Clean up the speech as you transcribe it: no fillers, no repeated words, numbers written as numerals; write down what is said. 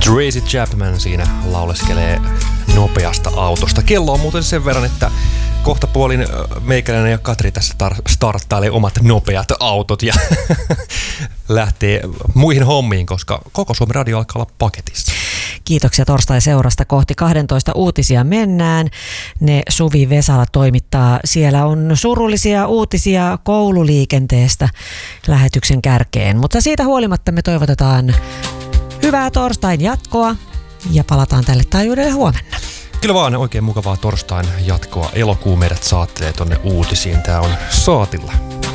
Tracy Chapman siinä lauleskelee nopeasta autosta. Kello on muuten sen verran, että kohta puolin meikäläinen ja Katri tässä starttailee omat nopeat autot ja lähtee muihin hommiin, koska koko Suomen radio alkaa olla paketissa. Kiitoksia torstai-seurasta. Kohti 12 uutisia mennään. Ne Suvi Vesala toimittaa. Siellä on surullisia uutisia koululiikenteestä lähetyksen kärkeen. Mutta siitä huolimatta me toivotetaan hyvää torstain jatkoa ja palataan tälle taajuudelle huomenna. Kyllä vaan, oikein mukavaa torstain jatkoa. Elokuu meidät saattelee tonne uutisiin. Tää on saatilla.